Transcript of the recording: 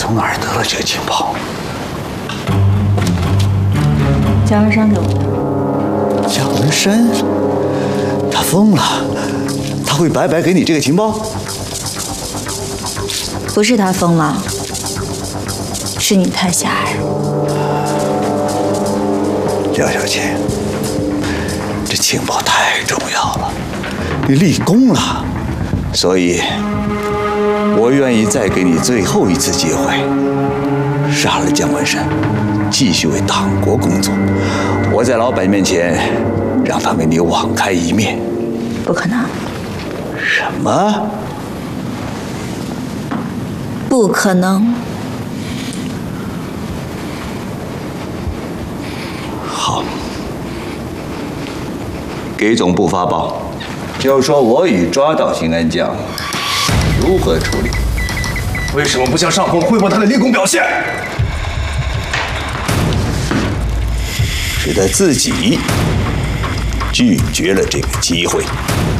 从哪儿得了这个情报？ 姜文山给我的。 姜文山，他疯了，他会白白给你这个情报？ 不是他疯了，是你太狭隘。 廖小姐，这情报太重要了，你立功了，所以我愿意再给你最后一次机会，杀了姜文山，继续为党国工作。我在老百面前让他为你网开一面。 不可能。 什么？ 不可能。 好，给总部发报，就说我已抓到邢安将，如何处理？ 为什么不向上峰汇报他的立功表现？ 是他自己拒绝了这个机会。